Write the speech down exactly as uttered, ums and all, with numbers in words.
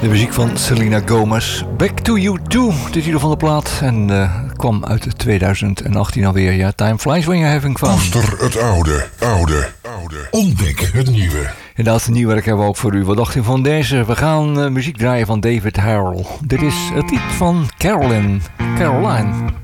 De muziek van Selena Gomez. Back to You Too, de titel van de plaat. En uh, kwam uit tweeduizend achttien alweer. Ja, time flies when you're having fun. Koester het oude, oude, oude. Ontdek het nieuwe. Inderdaad, nieuw werk hebben we ook voor u. Wat dacht u van deze? We gaan uh, muziek draaien van David Harrell. Dit is het lied van Caroline. Caroline.